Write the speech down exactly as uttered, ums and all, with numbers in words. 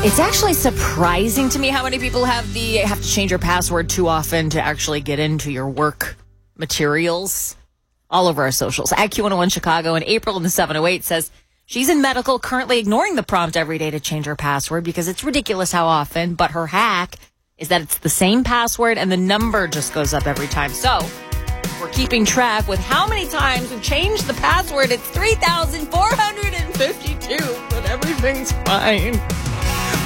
It's actually surprising to me how many people have the have to change your password too often to actually get into your work materials. All over our socials. At Q one oh one Chicago, and April in the seven oh eight says she's in medical, currently ignoring the prompt every day to change her password because it's ridiculous how often, but her hack is that it's the same password and the number just goes up every time. So we're keeping track with how many times we've changed the password. It's three thousand four hundred fifty-two, but everything's fine.